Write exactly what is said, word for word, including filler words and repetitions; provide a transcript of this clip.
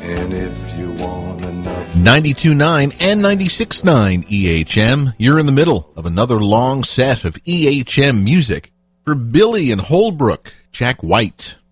And if you want another ninety-two point nine and ninety-six point nine E H M, you're in the middle of another long set of E H M music for Billy and Holbrook, Jack White.